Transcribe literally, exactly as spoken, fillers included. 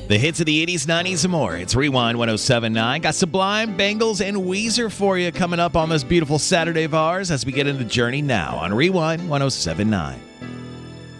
The hits of the eighties, nineties, and more. It's Rewind one oh seven point nine. Got Sublime, Bengals, and Weezer for you coming up on this beautiful Saturday of ours as we get into Journey now on Rewind one oh seven point nine.